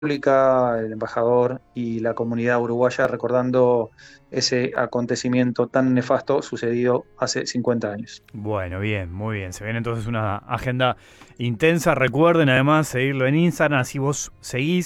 República, el embajador y la comunidad uruguaya recordando ese acontecimiento tan nefasto sucedido hace 50 años. Bueno, bien, muy bien. Se viene entonces una agenda intensa. Recuerden además seguirlo en Instagram, así vos seguís